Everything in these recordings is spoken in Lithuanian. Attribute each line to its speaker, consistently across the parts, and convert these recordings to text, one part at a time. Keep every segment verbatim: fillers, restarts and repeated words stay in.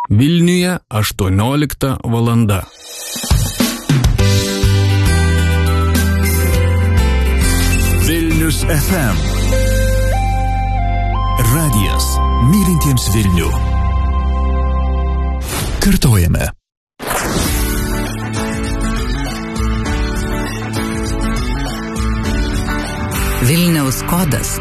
Speaker 1: Vilniuje aštuoniolikta valanda.
Speaker 2: Vilnius F M. Radijas mylintiems Vilnių. Kartojame.
Speaker 3: Vilniaus kodas.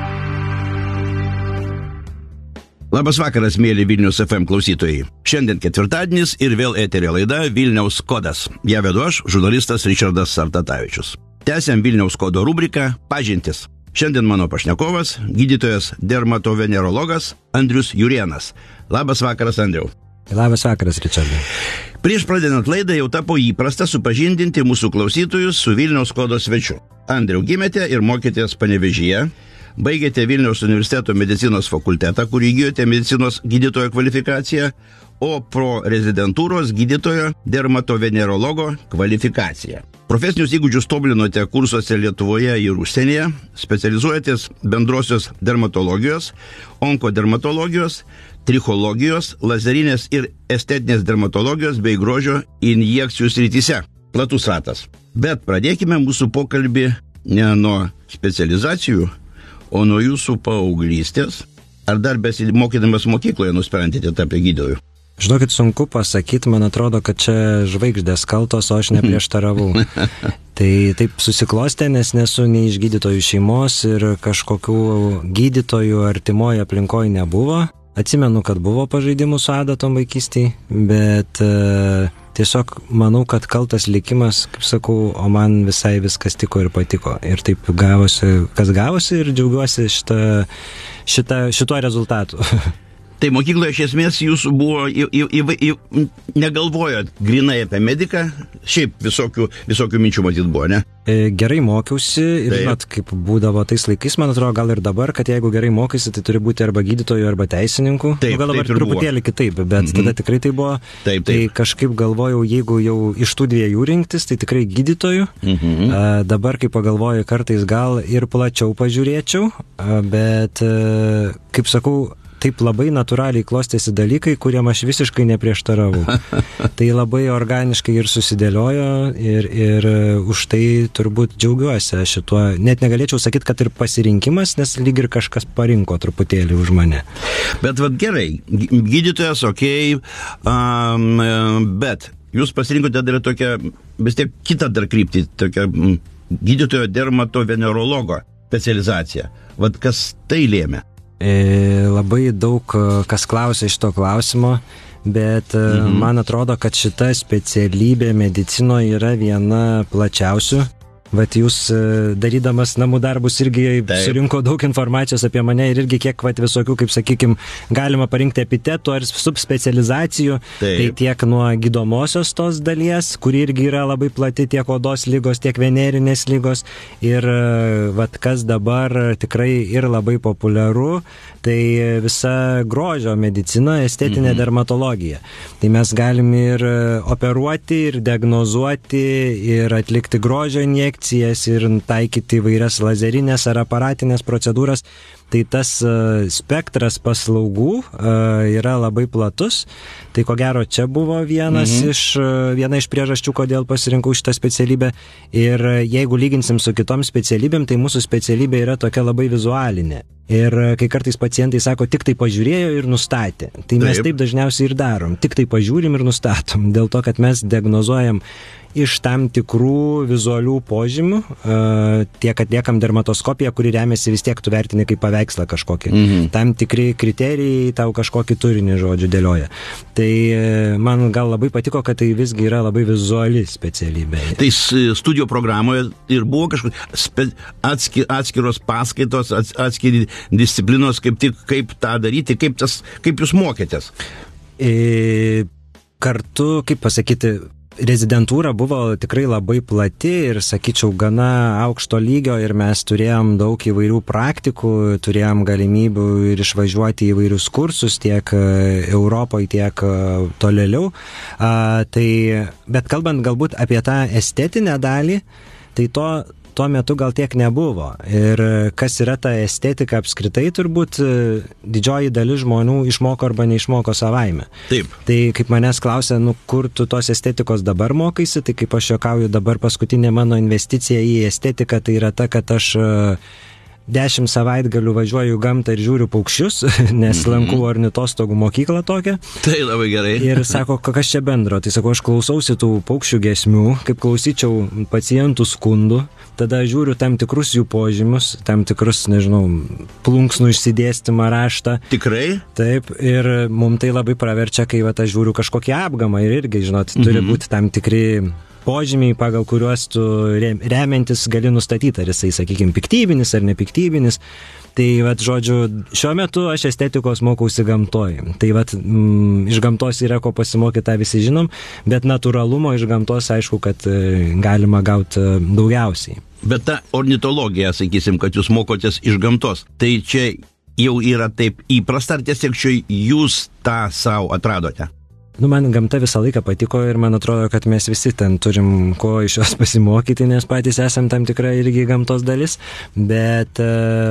Speaker 4: Labas vakaras, mėly Vilnius F M klausytojai. Šiandien ketvirtadienis ir vėl eterio laida Vilniaus kodas. Ją vedu aš, žurnalistas Ričardas Sartatavičius. Tęsiam Vilniaus kodo rubriką Pažintis. Šiandien mano pašnekovas, gydytojas dermatovenerologas Andrius Jurėnas. Labas vakaras, Andriau.
Speaker 5: Labas vakaras, Ričardai.
Speaker 4: Prieš pradedant laidą jau tapo įprasta supažindinti mūsų klausytojus su Vilniaus kodo svečiu. Andriau, gimėte ir mokėtės Panevėžyje. Baigėte Vilniaus universiteto medicinos fakultetą, kur įgijote medicinos gydytojo kvalifikaciją, o pro rezidentūros gydytojo dermatovenerologo kvalifikaciją. Profesinius įgūdžius tobulinote kursuose Lietuvoje ir užsienyje, specializuojatės bendrosios dermatologijos, onkodermatologijos, trichologijos, lazerinės ir estetinės dermatologijos bei grožio injekcijų srityse. Platus ratas. Bet pradėkime mūsų pokalbį ne nuo specializacijų, o nuo jūsų paauglystės. Ar dar besimokydamas mokykloje nusprendėte tapti gydytoju?
Speaker 5: Žinokit, sunku pasakyti, man atrodo, kad čia žvaigždės kaltos, o aš neprieštaravau. Tai taip susiklostė, nes nesu nei iš gydytojų šeimos ir kažkokių gydytojų artimoje aplinkoje nebuvo. Atsimenu, kad buvo pažaidimų su adatom vaikystėje, bet e, tiesiog manau, kad kaltas likimas, kaip sakau, o man visai viskas tiko ir patiko. Ir taip gavosi, kas gavosi ir džiaugiuosi šitą, šitą, šituo rezultatu.
Speaker 4: Tai mokykloje iš esmės jūsų buvo, į, į, į, į, negalvojot grinai apie mediką, šiaip visokių, visokių minčių matyt buvo, ne?
Speaker 5: E, gerai mokiausi ir
Speaker 4: Taip.
Speaker 5: žinot, kaip būdavo tais laikais, man atrodo, gal ir dabar, kad jeigu gerai mokaisi, tai turi būti arba gydytojų, arba teisininkų.
Speaker 4: Taip,
Speaker 5: nu, gal dabar
Speaker 4: taip ir
Speaker 5: truputėlį kitaip, bet
Speaker 4: Mhm.
Speaker 5: tada tikrai tai buvo.
Speaker 4: Taip, taip.
Speaker 5: Tai kažkaip galvojau, jeigu jau iš tų dviejų rinktis, tai tikrai gydytojų.
Speaker 4: Mhm.
Speaker 5: A, dabar, kai pagalvoju, kartais gal ir plačiau pažiūrėčiau, a, bet, a, kaip sakau, taip labai natūraliai klostėsi dalykai, kuriem aš visiškai neprieštaravau. Tai labai organiškai ir susidėliojo ir, ir už tai turbūt džiaugiuosi šituo. Net negalėčiau sakyti, kad ir pasirinkimas, nes lyg ir kažkas parinko truputėlį už mane.
Speaker 4: Bet vad gerai, gydytojas, okei, okay, um, bet jūs pasirinkote dar tokią, vis tiek kitą dar kryptį, tokią mm, gydytojo dermatovenerologo specializaciją. Vad kas tai lėmė?
Speaker 5: E, labai daug kas klausia šito klausimo, bet mhm. man atrodo, kad šita specialybė medicinoje yra viena plačiausių. Vat jūs darydamas namų darbus irgi Taip. Surinko daug informacijos apie mane ir irgi kiek vat visokių, kaip sakykim, galima parinkti epitetų ar subspecializacijų. Taip. Tai tiek nuo gydomosios tos dalies, kuri irgi yra labai plati, tiek odos lygos, tiek venerinės lygos. Ir vat kas dabar tikrai ir labai populiaru, tai visa grožio medicina, estetinė mhm. dermatologija. Tai mes galim ir operuoti, ir diagnozuoti, ir atlikti grožio injekcijas, ir taikyti įvairias lazerinės ar aparatinės procedūras. Tai tas uh, spektras paslaugų uh, yra labai platus. Tai ko gero čia buvo vienas mhm. iš, uh, viena iš priežasčių, kodėl pasirinkau šitą specialybę. Ir uh, jeigu lyginsim su kitom specialybėm, tai mūsų specialybė yra tokia labai vizualinė. Ir uh, kai kartais pacientai sako, tik tai pažiūrėjo ir nustatė. Tai taip. Mes taip dažniausiai ir darom. Tik tai pažiūrim ir nustatom. Dėl to, kad mes diagnozuojam iš tam tikrų vizualių požymių, uh, tiek atliekam dermatoskopiją, kuri remiasi vis tiek tu vertini kaip paveikslą kažkokį. Mhm. Tam tikri kriterijai tau kažkokį turinį žodžių dėlioja. Tai uh, man gal labai patiko, kad tai visgi yra labai vizuali specialybė.
Speaker 4: Tai studijų programoje ir buvo kažkokios spe, atskir, atskiros paskaitos, ats, atskiri disciplinos, kaip, tik, kaip tą daryti, kaip, tas, kaip jūs mokėtės?
Speaker 5: E, kartu, kaip pasakyti, rezidentūra buvo tikrai labai plati ir, sakyčiau, gana aukšto lygio ir mes turėjom daug įvairių praktikų, turėjom galimybių ir išvažiuoti į įvairius kursus tiek Europoje, tiek tolėliau. A, tai, bet kalbant galbūt apie tą estetinę dalį, tai to tuo metu gal tiek nebuvo. Ir kas yra ta estetika apskritai, turbūt didžioji dalis žmonių išmoko arba neišmoko savaime.
Speaker 4: Taip.
Speaker 5: Tai kaip manęs klausia, nu kur tu tos estetikos dabar mokaisi, tai kaip aš juokauju, dabar paskutinė mano investicija į estetiką tai yra ta, kad aš dešimt savaitgalių važiuoju į gamtą ir žiūriu paukščius, nes lankau ornitostogų mokyklą tokią.
Speaker 4: Tai labai gerai.
Speaker 5: Ir sako, kas čia bendro? Tai sako, aš klausausi tų paukščių giesmių, kaip klausyčiau pacientų skundų, tada žiūriu tam tikrus jų požymius, tam tikrus, nežinau, plunksnų išsidėstymą raštą.
Speaker 4: Tikrai?
Speaker 5: Taip, ir mums tai labai praverčia, kai va, aš žiūriu kažkokį apgamą ir irgi, žinot, turi mm-hmm. būti tam tikri požymiai, pagal kuriuos tu remiantis gali nustatyti, ar jisai, sakykime, piktybinis ar nepiktybinis. Tai, vat, žodžiu, šiuo metu aš estetikos mokausi gamtoj. Tai, vat, mm, iš gamtos yra ko pasimokyti, tą visi žinom, bet natūralumo iš gamtos, aišku, kad e, galima gauti e, daugiausiai.
Speaker 4: Bet ta ornitologija, sakysim, kad jūs mokotės iš gamtos, tai čia jau yra taip įprasta, ar tiesiog čia jūs tą savo atradote?
Speaker 5: Nu, man gamta visą laiką patiko ir man atrodo, kad mes visi ten turim ko iš jos pasimokyti, nes patys esam tam tikra irgi gamtos dalis, bet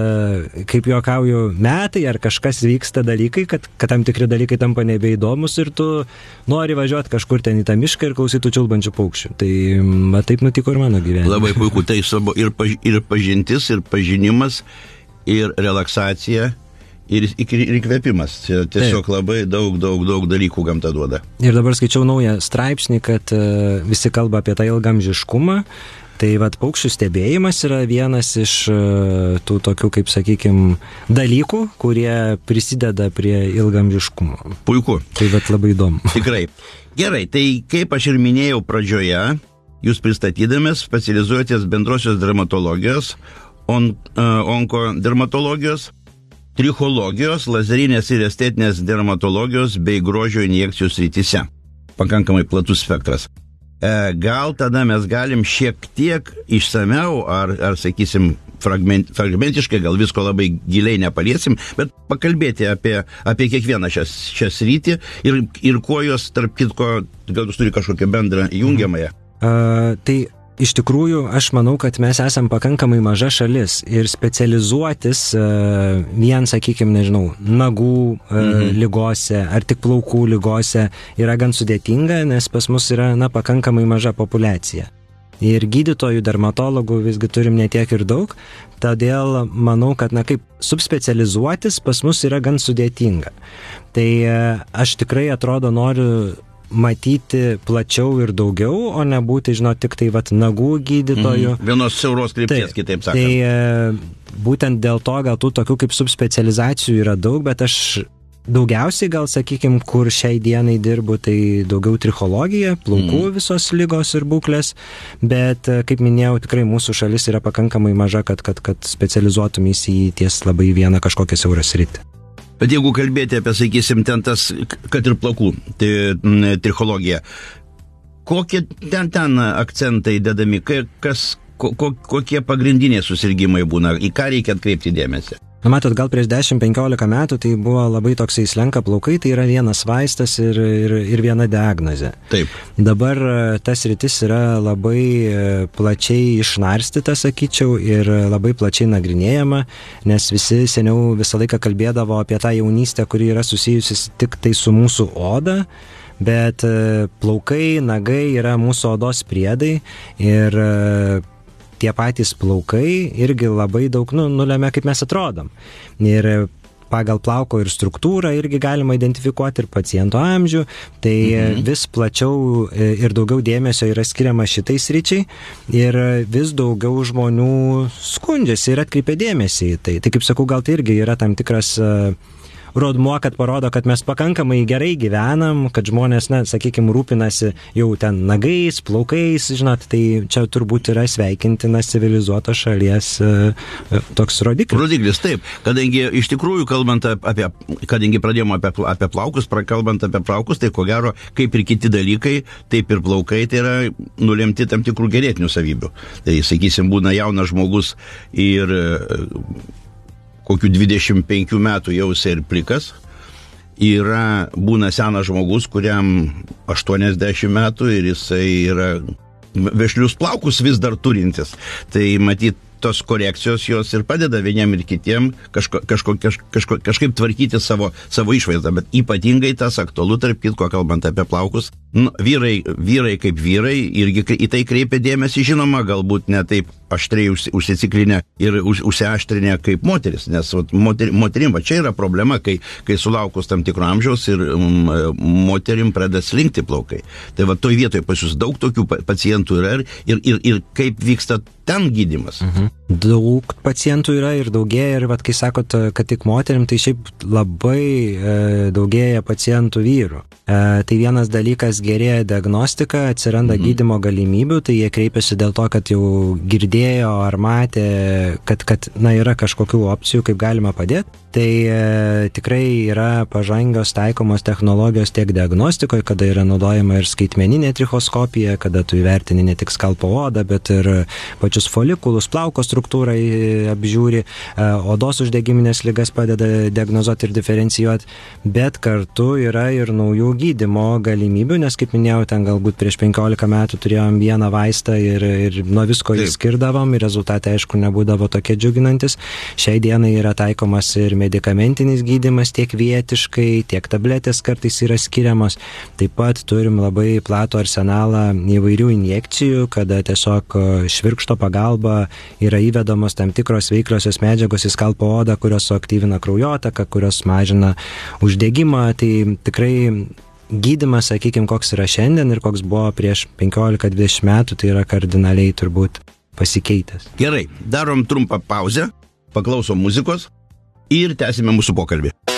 Speaker 5: e, kaip juokauju, metai ar kažkas vyksta dalykai, kad, kad tam tikri dalykai tampa nebeįdomus ir tu nori važiuoti kažkur ten į tą mišką ir klausytų čiulbančių paukščių. Tai va, taip nutiko ir mano gyvenime.
Speaker 4: Labai puiku, tai savo ir, paž, ir pažintis, ir pažinimas, ir relaksacija. Ir įkvėpimas. Tiesiog Taip. Labai daug, daug, daug dalykų gamta duoda.
Speaker 5: Ir dabar skaičiau naują straipsnį, kad uh, visi kalba apie tą ilgamžiškumą. Tai vat paukščių stebėjimas yra vienas iš uh, tų tokių, kaip sakykime, dalykų, kurie prisideda prie ilgamžiškumo.
Speaker 4: Puiku.
Speaker 5: Tai vat labai įdomu.
Speaker 4: Tikrai. Gerai, tai kaip aš ir minėjau pradžioje, jūs pristatydamės specializuojatės bendrosios dermatologijos, on, uh, onkodermatologijos, trichologijos, lazerinės ir estetinės dermatologijos bei grožio injekcijų srityse. Pakankamai platus spektras. E, gal tada mes galim šiek tiek išsameu, ar, ar sakysim, fragment, fragmentiškai, gal visko labai giliai nepaliesim, bet pakalbėti apie, apie kiekvieną šią, šią sritį ir, ir kuo jos, tarp kitko, gal jūs turi kažkokią bendrą jungiamąją.
Speaker 5: Uh, tai iš tikrųjų, aš manau, kad mes esam pakankamai maža šalis ir specializuotis uh, vien, sakykime, nežinau, nagų uh, mhm. lygose ar tik plaukų lygose yra gan sudėtinga, nes pas mus yra, na, pakankamai maža populiacija. Ir gydytojų, dermatologų visgi turim netiek ir daug, todėl manau, kad, na, kaip subspecializuotis pas mus yra gan sudėtinga. Tai uh, aš tikrai atrodo noriu matyti plačiau ir daugiau, o nebūti, žinot, tik tai vat nagų gydytojų.
Speaker 4: Mm, vienos siauros krypties, kitaip sakant.
Speaker 5: Tai e, būtent dėl to gal tų tokių kaip subspecializacijų yra daug, bet aš daugiausiai gal, sakykime, kur šiai dienai dirbu, tai daugiau trichologija, plaukų mm. visos ligos ir būklės, bet, kaip minėjau, tikrai mūsų šalis yra pakankamai maža, kad, kad, kad specializuotumės į ties labai vieną kažkokią siaurą sritį.
Speaker 4: Bet jeigu kalbėti apie, sakysim, ten tas, kad ir plaukų, tai trichologija, kokie ten, ten akcentai dedami, kas, ko, ko, kokie pagrindiniai susirgimai būna, į ką reikia atkreipti dėmesį?
Speaker 5: Na, matot, gal prieš dešimt penkiolika metų tai buvo labai toksai slenka plaukai, tai yra vienas vaistas ir, ir, ir viena diagnozė.
Speaker 4: Taip.
Speaker 5: Dabar tas rytis yra labai plačiai išnarstyta, sakyčiau, ir labai plačiai nagrinėjama, nes visi seniau visą laiką kalbėdavo apie tą jaunystę, kuri yra susijusi tik tai su mūsų oda, bet plaukai, nagai yra mūsų odos priedai ir tie patys plaukai irgi labai daug nu, nulemia, kaip mes atrodom. Ir pagal plauko ir struktūrą irgi galima identifikuoti ir paciento amžių, tai mhm. vis plačiau ir daugiau dėmesio yra skiriama šitai sričiai ir vis daugiau žmonių skundžiasi ir atkreipia dėmesį. Tai, tai kaip sakau, gal tai irgi yra tam tikras rodmuo, kad parodo, kad mes pakankamai gerai gyvenam, kad žmonės, na, sakykime, rūpinasi jau ten nagais, plaukais, žinot, tai čia turbūt yra sveikintinas civilizuotos šalies uh, toks rodiklis.
Speaker 4: Rodiklis, taip, kadangi iš tikrųjų, kalbant apie, kadangi pradėjome apie, apie plaukus, prakalbant apie plaukus, tai ko gero, kaip ir kiti dalykai, taip ir plaukai, tai yra nulemti tam tikrų genetinių savybių. Tai, sakysim, būna jaunas žmogus ir kokių dvidešimt penkių metų jau jisai ir plikas, yra, būna senas žmogus, kuriam aštuoniasdešimt metų ir jisai yra vešlius plaukus vis dar turintis. Tai matyt, tos korekcijos jos ir padeda vieniem ir kitiem kažko, kažko, kažko, kažkaip tvarkyti savo, savo išvaizdą, bet ypatingai tas aktualu, tarp kitko, kalbant apie plaukus. Nu, vyrai, vyrai kaip vyrai irgi į tai kreipia dėmesį, žinoma, galbūt ne taip aštriai užsiciklinę ir už, užsiaštrinę kaip moteris, nes vat, moter, moterim, va čia yra problema, kai, kai sulaukus tam tikro amžiaus ir um, moterim pradeda slinkti plaukai. Tai va toj vietoj pas jūs daug tokių pacientų yra ir, ir, ir, ir kaip vyksta ten gydymas.
Speaker 5: Mhm. Daug pacientų yra ir daugėja, ir vat, kai sakot, kad tik moterim, tai šiaip labai e, daugėja pacientų vyrų. E, tai vienas dalykas, gerėja diagnostika, atsiranda mhm. gydymo galimybių, tai jie kreipiasi dėl to, kad jau girdėjo ar matė, kad, kad na, yra kažkokių opcijų, kaip galima padėti. Tai e, tikrai yra pažangios taikomos technologijos tiek diagnostikoje, kada yra naudojama ir skaitmeninė trichoskopija, kada tu įvertini ne tik skalpo odą, bet ir pačius folikulus, plauko struktūrą apžiūri, e, odos uždegiminės ligas padeda diagnozuoti ir diferencijuoti, bet kartu yra ir naujų gydymo galimybių, nes kaip minėjau, ten galbūt prieš penkiolika metų turėjom vieną vaistą ir, ir nuo visko jį skirdavom ir rezultatai aišku nebūdavo tokie džiuginantis. Šiai dienai yra taikomas ir medikamentinis gydymas tiek vietiškai, tiek tabletės kartais yra skiriamos. Taip pat turim labai platų arsenalą įvairių injekcijų, kada tiesiog švirkšto pagalba yra įvedamos tam tikros veikliosios medžiagos į skalpo odą, kurios suaktyvina kraujotaką, kurios mažina uždegimą. Tai tikrai gydymas, sakykime, koks yra šiandien ir koks buvo prieš penkiolika dvidešimt metų, tai yra kardinaliai turbūt pasikeitęs.
Speaker 4: Gerai, darom trumpą pauzę, paklausom muzikos ir tęsime mūsų pokalbį.